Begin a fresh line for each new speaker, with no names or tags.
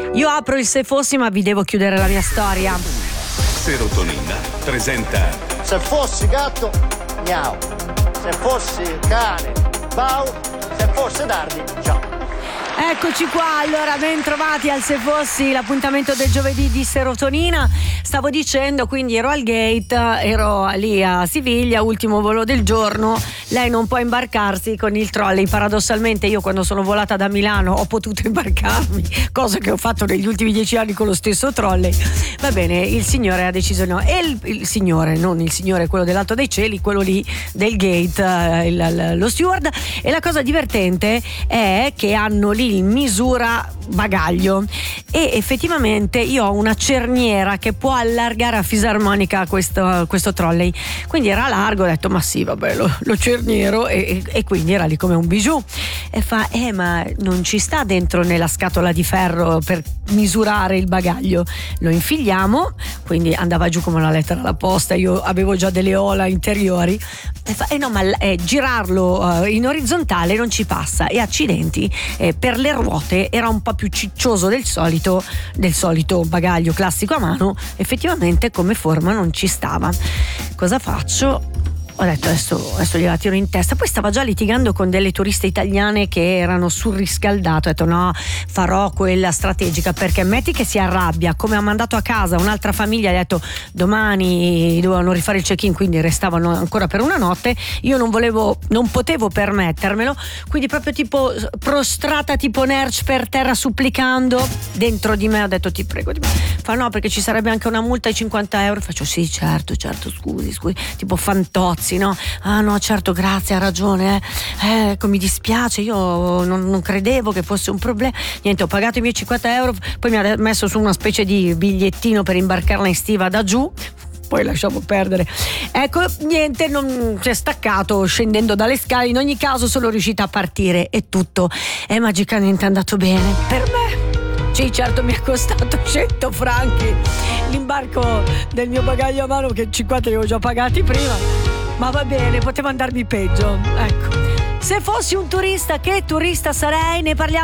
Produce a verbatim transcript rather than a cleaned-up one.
Io apro il Se Fossi, ma vi devo chiudere la mia storia.
Serotonina presenta
Se fossi gatto, miau. Se fossi cane, bau. Se fosse tardi, ciao.
Eccoci qua, allora ben trovati al Se Fossi, l'appuntamento del giovedì di Serotonina. Stavo dicendo, quindi ero al gate, ero lì a Siviglia, ultimo volo del giorno. Lei non può imbarcarsi con il trolley. Paradossalmente io quando sono volata da Milano ho potuto imbarcarmi, cosa che ho fatto negli ultimi dieci anni con lo stesso trolley. Va bene, il signore ha deciso no. E il, il signore, non il signore quello dell'Alto dei Cieli, quello lì del gate, il, il, lo steward. E la cosa divertente è che hanno lì il misura bagaglio e effettivamente io ho una cerniera che può allargare a fisarmonica questo, questo trolley, quindi era largo, ho detto ma sì vabbè lo, lo cerniero e, e quindi era lì come un bijou e fa eh ma non ci sta dentro nella scatola di ferro per misurare il bagaglio, lo infiliamo, quindi andava giù come una lettera alla posta, io avevo già delle ola interiori e fa eh no ma eh, girarlo eh, in orizzontale non ci passa e accidenti eh, per le ruote era un po' più ciccioso del solito del solito bagaglio classico a mano, effettivamente come forma non ci stava. Cosa faccio? Ho detto adesso, adesso gliela tiro in testa. Poi stava già litigando con delle turiste italiane che erano surriscaldate. Ho detto no, farò quella strategica, perché metti che si arrabbia, come ha mandato a casa un'altra famiglia, gli ha detto domani dovevano rifare il check-in, quindi restavano ancora per una notte. Io non volevo, non potevo permettermelo, quindi proprio tipo prostrata tipo Nerch per terra supplicando dentro di me. Ho detto ti prego, ti prego. Fa no, perché ci sarebbe anche una multa di cinquanta euro. Faccio sì certo certo scusi scusi, tipo Fantozzi. No? Ah no certo grazie, ha ragione eh. Eh, ecco mi dispiace, io non, non credevo che fosse un problema, niente, ho pagato i miei cinquanta euro, poi mi ha messo su una specie di bigliettino per imbarcarla in stiva da giù, poi lasciamo perdere, ecco niente, non si è staccato scendendo dalle scale. In ogni caso sono riuscita a partire e tutto è magicamente andato bene per me. Sì, certo mi è costato cento franchi l'imbarco del mio bagaglio a mano, che cinquanta li avevo già pagati prima, ma va bene, poteva andarmi peggio. Ecco, se fossi un turista, che turista sarei? Ne parliamo